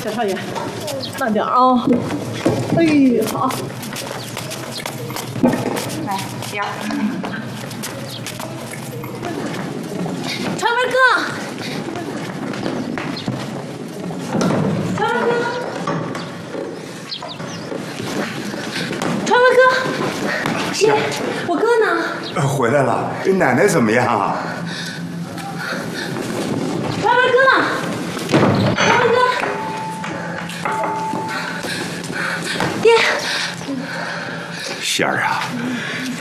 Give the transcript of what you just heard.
小少爷，慢点啊！哎，好。 来，第二。 长文哥，长文哥，长文哥， 是啊， 我哥呢？ 回来了。奶奶怎么样啊？ 长文哥，长文哥，爹。 仙儿啊，